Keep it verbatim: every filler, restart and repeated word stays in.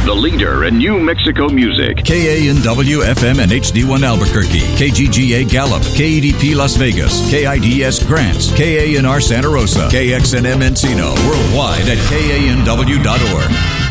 the leader in New Mexico music. K A N W F M and H D one Albuquerque, K G G A Gallup, K E D P Las Vegas, K I D S Grants, K A N R Santa Rosa, K X N M Encino, worldwide at K A N W dot org.